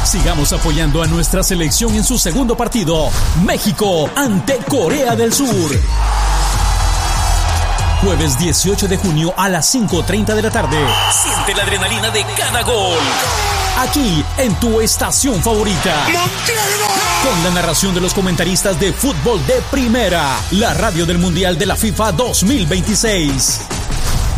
Sigamos apoyando a nuestra selección en su segundo partido, México ante Corea del Sur. Jueves 18 de junio a las 5:30 de la tarde. Siente la adrenalina de cada gol. Aquí, en tu estación favorita. Con la narración de los comentaristas de fútbol de primera. La radio del Mundial de la FIFA 2026.